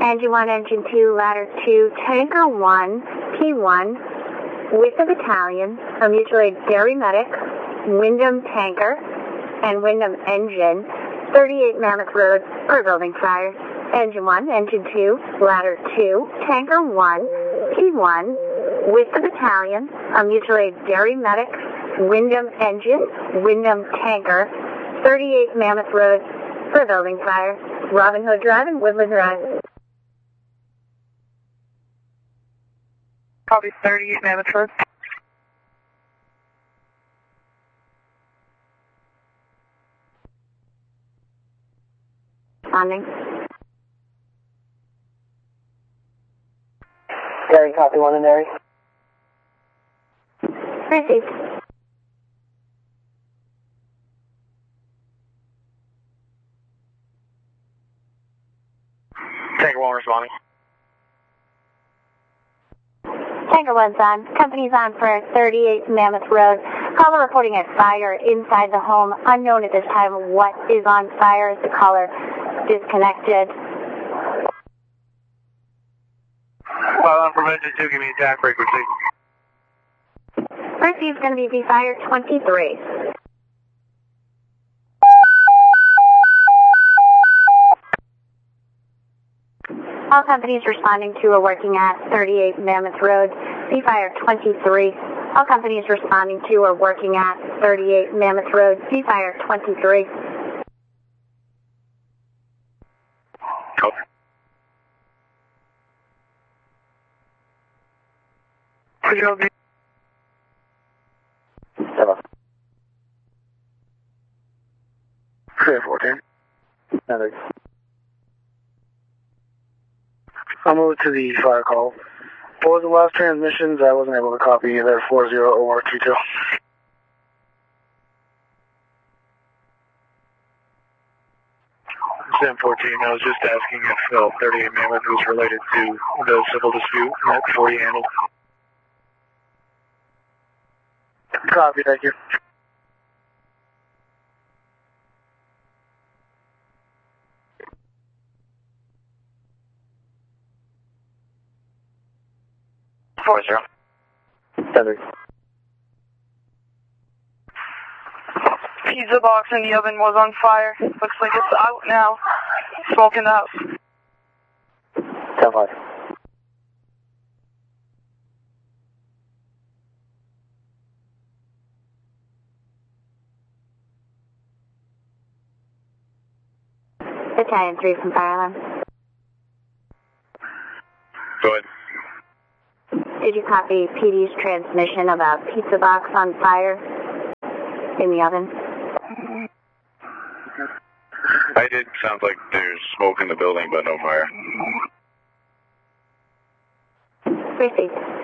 Engine 1, Engine 2, Ladder 2, Tanker 1, P1, with the battalion, a mutual aid dairy medic, Wyndham Tanker, and Wyndham Engine, 38 Mammoth Road, for building fire. Engine 1, Engine 2, Ladder 2, Tanker 1, P1, with the battalion, a mutual aid dairy medic, Wyndham Engine, Wyndham Tanker, 38 Mammoth Road, for building fire. Robin Hood Drive and Woodland Drive. Copy 38 Mammoth Road. Responding. Gary, copy 1 in Gary. Received. Tanker 1 responding. Tanker 1's on. Company's on for 38 Mammoth Road. Caller reporting a fire inside the home. Unknown at this time what is on fire. The caller disconnected. Well, on prevention 2, give me attack frequency. Receive's going to be V-Fire 23. All companies responding to are working at 38 Mammoth Road, V-Fire 23. All companies responding to are working at 38 Mammoth Road, V-Fire 23. Copy. Could you help me? 7. 314. Another. I'll move to the fire call. What was the last transmissions? I wasn't able to copy either 40 or 22. 1014, I was just asking if 38 Mammoth was related to the civil dispute that 40 handled. Copy, thank you. Four zero. 7. Pizza box in the oven was on fire. Looks like it's out now. Smoking out. 10-5. Battalion 3 from fire alarm. Go ahead. Did you copy PD's transmission of a pizza box on fire in the oven? I did. Sounds like there's smoke in the building, but no fire. Received.